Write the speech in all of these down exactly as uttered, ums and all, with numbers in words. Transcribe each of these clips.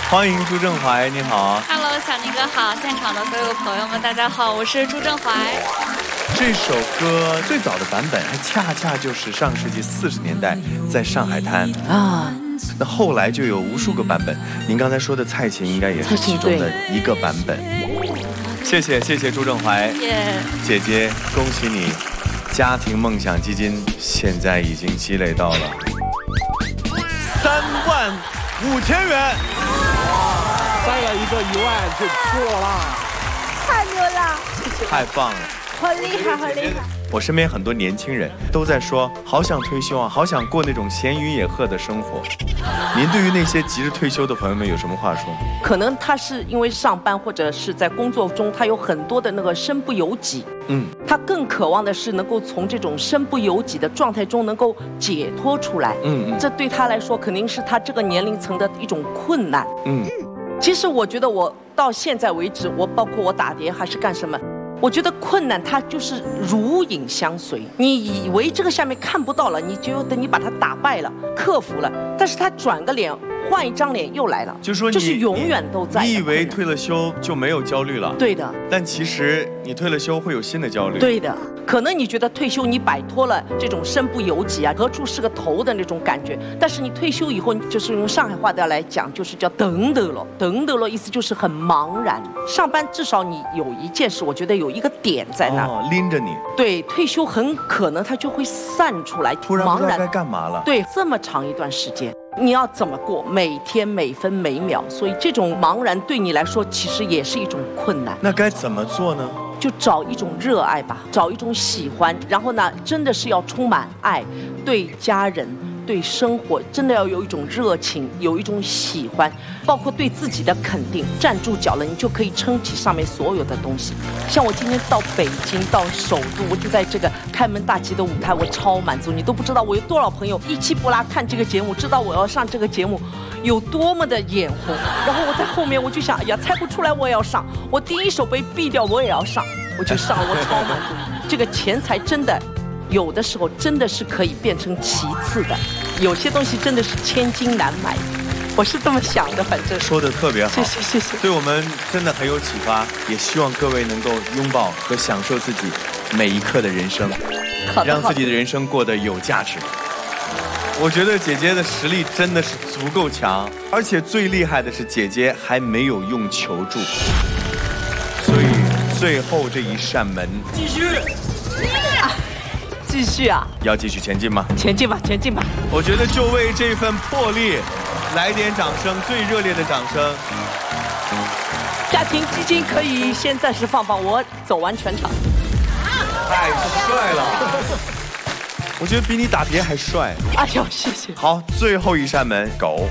欢迎朱正怀，你好。 Hello， 小宁哥好，现场的所有朋友们，大家好，我是朱正怀。 这首歌最早的版本还恰恰就是上世纪四十年代在上海滩啊。那后来就有无数个版本，您刚才说的《蔡琴》应该也是其中的一个版本。谢谢谢谢朱正怀，姐姐，恭喜你，家庭梦想基金现在已经积累到了三万五千元， 再来一个一万就破了， 太牛了， 太棒了， 好厉害，好厉害！ 我身边很多年轻人都在说，好想退休啊，好想过那种闲云野鹤的生活。您对于那些急着退休的朋友们有什么话说？ 可能他是因为上班或者是在工作中，他有很多的那个身不由己。嗯，他更渴望的是能够从这种身不由己的状态中能够解脱出来。嗯嗯，这对他来说肯定是他这个年龄层的一种困难。嗯，其实我觉得我到现在为止，我包括我打碟还是干什么。我觉得困难它就是如影相随，你以为这个下面看不到了，你就等你把它打败了、克服了，但是它转个脸，换一张脸又来了， 就说你就是永远都在。 你以为退了休就没有焦虑了？ 对的。 但其实你退了休会有新的焦虑。 对的。可能你觉得退休你摆脱了这种身不由己啊，何处是个头的那种感觉，但是你退休以后，就是用上海话的来讲，就是叫等得了，等得了，意思就是很茫然。上班至少你有一件事，我觉得有一个点在那， 哦，拎着你。 对，退休很可能它就会散出来， 突然不知道该干嘛了。 对，这么长一段时间，你要怎么过？每天每分每秒，所以这种茫然对你来说，其实也是一种困难。 那该怎么做呢？ 就找一种热爱吧，找一种喜欢，然后呢，真的是要充满爱，对家人、对生活，真的要有一种热情，有一种喜欢，包括对自己的肯定。站住脚了，你就可以撑起上面所有的东西。像我今天到北京，到首都，我就在这个开门大吉的舞台，我超满足。你都不知道我有多少朋友一期不拉看这个节目，知道我要上这个节目。有多么的眼红，然后我在后面我就想，哎呀，猜不出来我也要上，我第一首被毙掉我也要上，我就上了，我超满足。这个钱财真的，有的时候真的是可以变成其次的，有些东西真的是千金难买，我是这么想的，反正。 说的特别好， 谢谢谢谢， 对我们真的很有启发，也希望各位能够拥抱和享受自己每一刻的人生，让自己的人生过得有价值。我觉得姐姐的实力真的是足够强，而且最厉害的是姐姐还没有用求助，所以最后这一扇门继续，啊、继续啊！ 要继续前进吗？ 前进吧，前进吧！ 我觉得就为这份魄力，来点掌声，最热烈的掌声。 家庭基金可以先暂时放放，我走完全场。 太帅了！我觉得比你打碟还帅。 哎呦，谢谢。 好，最后一扇门，狗。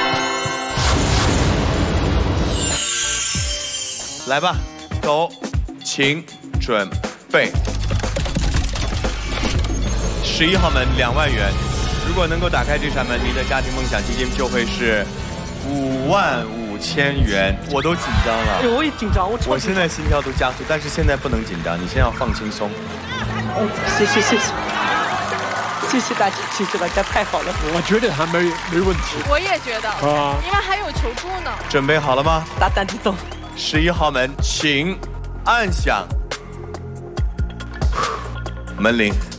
来吧，狗，请准备。十一号门两万元，如果能够打开这扇门，您的家庭梦想基金就会是五万五千元。我都紧张了。 哎，我也紧张，我我现在心跳都加速，但是现在不能紧张，你先要放轻松。 哦，谢谢谢谢。谢谢大家，谢谢大家，太好了！ 我觉得还没没问题， 我也觉得啊，因为还有求助呢。 准备好了吗？ 大胆地走。 十一号门，请按响门铃。